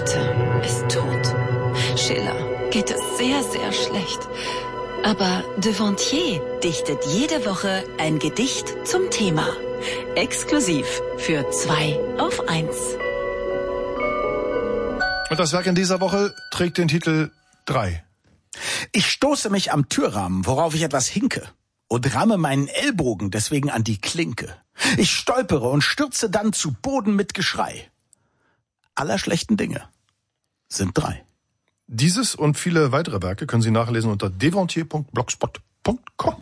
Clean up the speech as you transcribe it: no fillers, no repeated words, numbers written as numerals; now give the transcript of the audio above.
Goethe ist tot. Schiller geht es sehr, sehr schlecht. Aber Devontier dichtet jede Woche ein Gedicht zum Thema. Exklusiv für 2 auf 1. Und das Werk in dieser Woche trägt den Titel 3. Ich stoße mich am Türrahmen, worauf ich etwas hinke, und ramme meinen Ellbogen deswegen an die Klinke. Ich stolpere und stürze dann zu Boden mit Geschrei. Aller schlechten Dinge sind 3. Dieses und viele weitere Werke können Sie nachlesen unter devontier.blogspot.com.